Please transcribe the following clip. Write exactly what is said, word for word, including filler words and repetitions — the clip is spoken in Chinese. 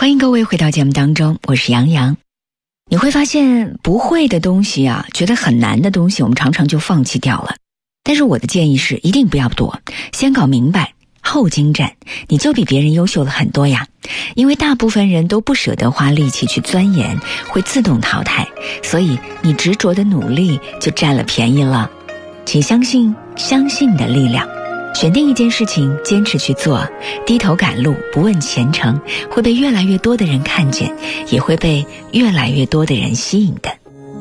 欢迎各位回到节目当中，我是杨洋。你会发现不会的东西啊，觉得很难的东西，我们常常就放弃掉了。但是我的建议是，一定不要躲，先搞明白后精湛，你就比别人优秀了很多呀。因为大部分人都不舍得花力气去钻研，会自动淘汰，所以你执着的努力就占了便宜了。请相信相信的力量，选定一件事情坚持去做，低头赶路不问前程，会被越来越多的人看见，也会被越来越多的人吸引的。